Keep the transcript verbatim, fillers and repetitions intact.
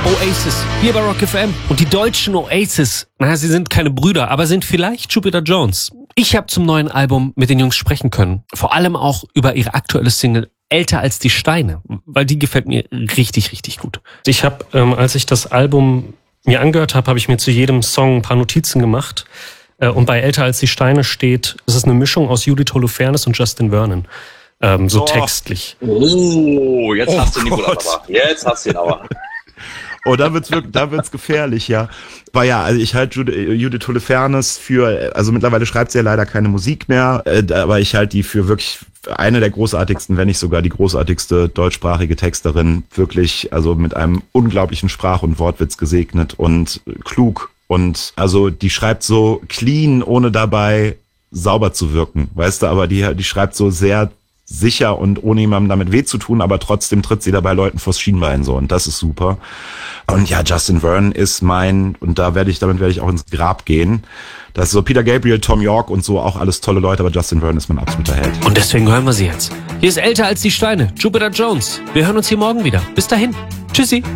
Oasis, hier bei Rock F M. Und die deutschen Oasis, naja, sie sind keine Brüder, aber sind vielleicht Jupiter Jones. Ich habe zum neuen Album mit den Jungs sprechen können. Vor allem auch über ihre aktuelle Single Älter als die Steine, weil die gefällt mir richtig, richtig gut. Ich habe, ähm, als ich das Album mir angehört habe, habe ich mir zu jedem Song ein paar Notizen gemacht. Äh, und bei Älter als die Steine steht, es ist eine Mischung aus Judith Holofernes und Justin Vernon. Ähm, so oh. textlich. Oh, jetzt oh hast du ihn aber. Jetzt hast du ihn aber. Oh, da wird's wirklich, da wird's gefährlich, ja. Aber ja, also ich halte Judith Holofernes für, also mittlerweile schreibt sie ja leider keine Musik mehr, äh, aber ich halte die für wirklich eine der großartigsten, wenn nicht sogar die großartigste deutschsprachige Texterin, wirklich, also mit einem unglaublichen Sprach- und Wortwitz gesegnet und klug. Und also die schreibt so clean, ohne dabei sauber zu wirken, weißt du, aber die, die schreibt so sehr sicher und ohne jemandem damit weh zu tun, aber trotzdem tritt sie dabei Leuten vors Schienbein so und das ist super. Und ja, Justin Vernon ist mein, und da werde ich, damit werde ich auch ins Grab gehen. Das ist so Peter Gabriel, Tom York und so, auch alles tolle Leute, aber Justin Vernon ist mein absoluter Held. Und deswegen hören wir sie jetzt. Hier ist Älter als die Steine, Jupiter Jones. Wir hören uns hier morgen wieder. Bis dahin. Tschüssi.